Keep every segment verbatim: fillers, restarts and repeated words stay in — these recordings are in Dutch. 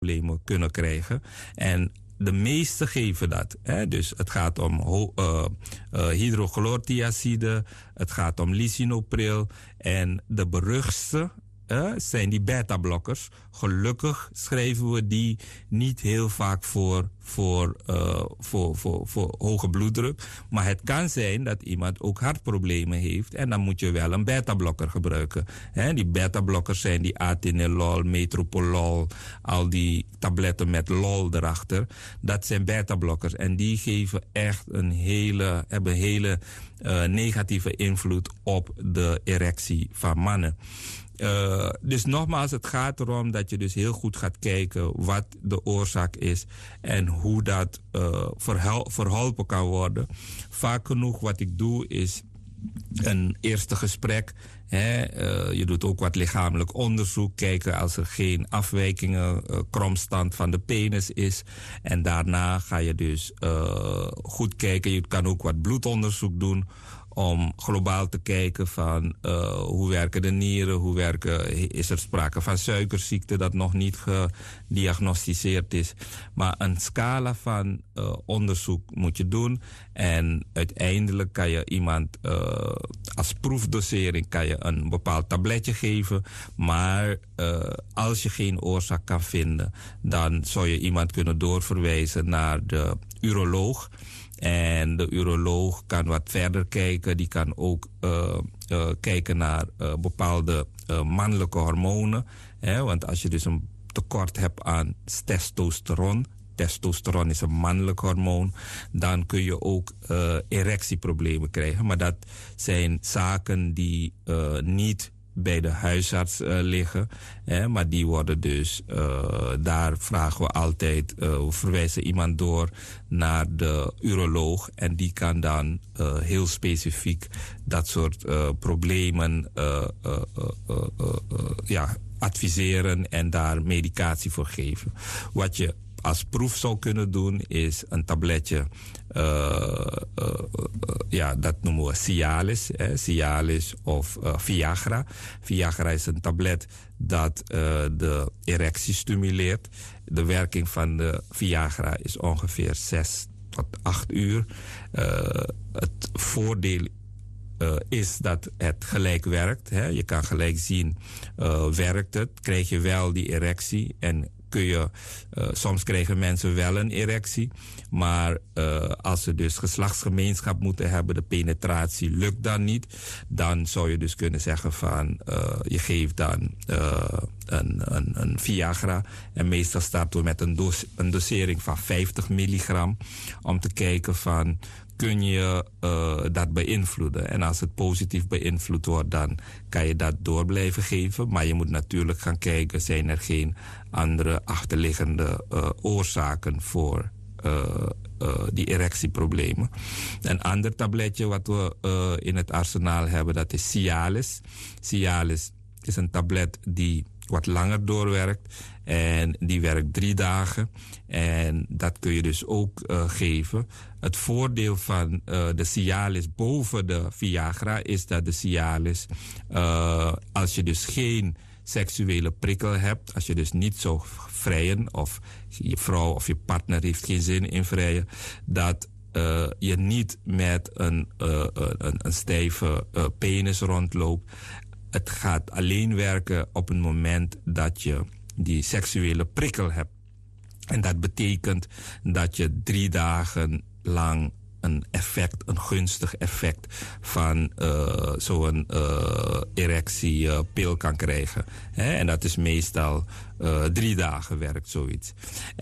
problemen kunnen krijgen. En de meeste geven dat. Hè? Dus het gaat om ho- uh, uh, hydrochlorothiazide, het gaat om lisinopril. En de beruchtste uh, zijn die beta-blokkers. Gelukkig schrijven we die niet heel vaak voor, voor, uh, voor, voor, voor hoge bloeddruk. Maar het kan zijn dat iemand ook hartproblemen heeft. En dan moet je wel een beta-blokker gebruiken. Hè? Die beta-blokkers zijn die atenolol, metoprolol, al die tabletten met lol erachter. Dat zijn beta-blokkers. En die geven echt een hele, hebben een hele uh, negatieve invloed op de erectie van mannen. Uh, dus nogmaals, het gaat erom dat je dus heel goed gaat kijken wat de oorzaak is en hoe dat uh, verhel- verholpen kan worden. Vaak genoeg wat ik doe is een eerste gesprek. Hè, uh, je doet ook wat lichamelijk onderzoek, kijken als er geen afwijkingen, uh, kromstand van de penis is. En daarna ga je dus uh, goed kijken. Je kan ook wat bloedonderzoek doen om globaal te kijken van uh, hoe werken de nieren, hoe werken, is er sprake van suikerziekte dat nog niet gediagnosticeerd is. Maar een scala van uh, onderzoek moet je doen en uiteindelijk kan je iemand uh, als proefdosering kan je een bepaald tabletje geven, maar uh, als je geen oorzaak kan vinden, dan zou je iemand kunnen doorverwijzen naar de uroloog. En de uroloog kan wat verder kijken. Die kan ook uh, uh, kijken naar uh, bepaalde uh, mannelijke hormonen. Hè? Want als je dus een tekort hebt aan testosteron, testosteron is een mannelijk hormoon, dan kun je ook uh, erectieproblemen krijgen. Maar dat zijn zaken die uh, niet bij de huisarts uh, liggen. Hè, maar die worden dus, uh, daar vragen we altijd, uh, we verwijzen iemand door naar de uroloog. En die kan dan uh, heel specifiek dat soort uh, problemen uh, uh, uh, uh, uh, uh, ja, adviseren en daar medicatie voor geven. Wat je als proef zou kunnen doen is een tabletje, uh, uh, uh, ja, dat noemen we Cialis, hè, Cialis of uh, Viagra. Viagra is een tablet dat uh, de erectie stimuleert. De werking van de Viagra is ongeveer zes tot acht uur. Uh, het voordeel Uh, is dat het gelijk werkt. Hè. Je kan gelijk zien, uh, werkt het, krijg je wel die erectie en kun je, uh, soms krijgen mensen wel een erectie, maar uh, als ze dus geslachtsgemeenschap moeten hebben, de penetratie lukt dan niet, dan zou je dus kunnen zeggen van, uh, je geeft dan uh, een, een, een Viagra en meestal starten we met een, dos- een dosering van vijftig milligram om te kijken van, kun je uh, dat beïnvloeden. En als het positief beïnvloed wordt, dan kan je dat door blijven geven. Maar je moet natuurlijk gaan kijken, zijn er geen andere achterliggende uh, oorzaken voor uh, uh, die erectieproblemen. Een ander tabletje wat we uh, in het arsenaal hebben, dat is Cialis. Cialis is een tablet die wat langer doorwerkt. En die werkt drie dagen. En dat kun je dus ook uh, geven. Het voordeel van uh, de Cialis boven de Viagra is dat de Cialis, uh, als je dus geen seksuele prikkel hebt, als je dus niet zou vrijen of je vrouw of je partner heeft geen zin in vrijen, dat uh, je niet met een, uh, een, een stijve uh, penis rondloopt. Het gaat alleen werken op het moment dat je die seksuele prikkel hebt. En dat betekent dat je drie dagen lang een effect, een gunstig effect van uh, zo'n uh, erectiepil uh, kan krijgen. Hè? En dat is meestal uh, drie dagen werkt zoiets.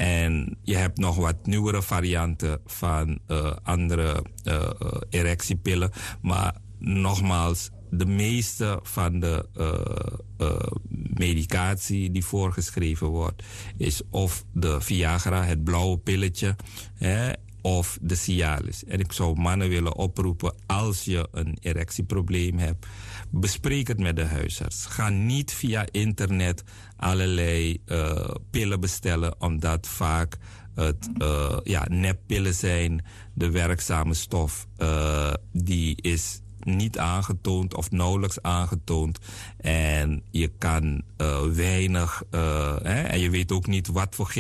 En je hebt nog wat nieuwere varianten van uh, andere uh, erectiepillen. Maar nogmaals, de meeste van de uh, uh, medicatie die voorgeschreven wordt, is of de Viagra, het blauwe pilletje, hè, of de Cialis. En ik zou mannen willen oproepen, als je een erectieprobleem hebt, bespreek het met de huisarts. Ga niet via internet allerlei uh, pillen bestellen, omdat vaak het uh, ja, neppillen zijn. De werkzame stof uh, die is niet aangetoond of nauwelijks aangetoond. En je kan uh, weinig, uh, hè, en je weet ook niet wat voor